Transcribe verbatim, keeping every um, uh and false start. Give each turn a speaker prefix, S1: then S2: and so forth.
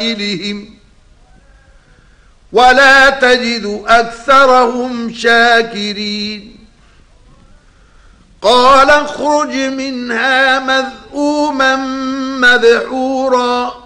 S1: إليهم ولا تجد أكثرهم شاكرين قال اخرج منها مذءوما مدحورا